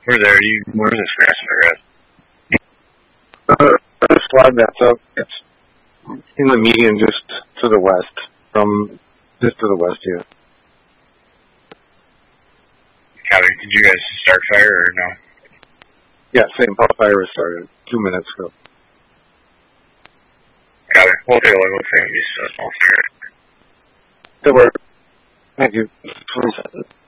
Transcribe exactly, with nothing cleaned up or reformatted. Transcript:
We're there. You, where's this grass fire at? Uh, this flag that's up, it's in the median just to the west, from just to the west here. Copy. Did you guys start fire or no? Yeah, same. Fire was started two minutes ago. Copy. We'll take a look. Looks like it'll be so small fire. That worked. Thank you.